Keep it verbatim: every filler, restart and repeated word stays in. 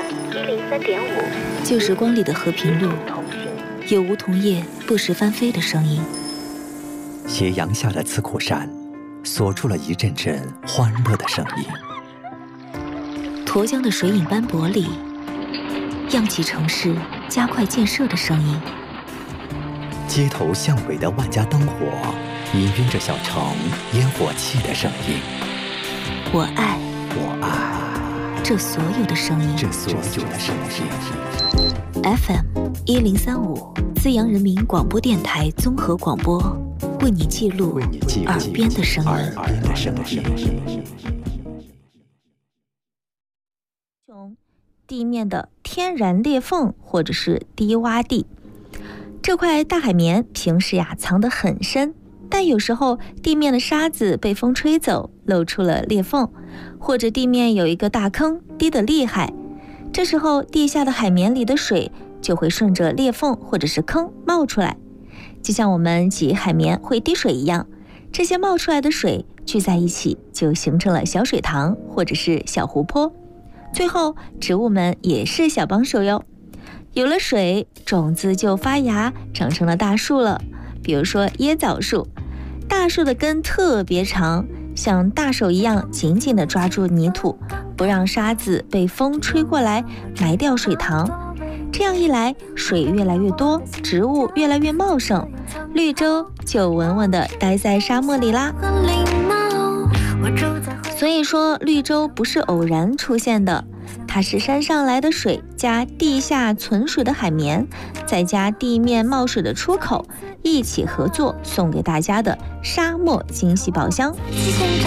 一零三点五， 旧时光里的和平路，有梧桐叶不时翻飞的声音。 斜阳下的刺库山，锁出了一阵阵欢乐的声音。 沱江的水影斑驳里，漾起城市加快建设的声音。 街头巷尾的万家灯火，氤氲着小城烟火气的声音。 我爱， 我爱这所有的声音， 这所有的声音。 F M 一零三五，资阳人民广播电台综合广播，为你记录耳边的声音。地面的天然裂缝或者是低洼地，这块大海绵平时呀藏得很深，但有时候地面的沙子被风吹走，露出了裂缝，或者地面有一个大坑，低得厉害。这时候地下的海绵里的水就会顺着裂缝或者是坑冒出来，就像我们挤海绵会滴水一样，这些冒出来的水聚在一起，就形成了小水塘或者是小湖泊。最后植物们也是小帮手哟，有了水，种子就发芽长成了大树了。比如说椰枣树，大树的根特别长，像大手一样紧紧地抓住泥土，不让沙子被风吹过来埋掉水塘。这样一来，水越来越多，植物越来越茂盛，绿洲就稳稳地待在沙漠里啦。所以说绿洲不是偶然出现的，它是山上来的水加地下存水的海绵，再加地面冒水的出口，一起合作送给大家的沙漠惊喜宝箱。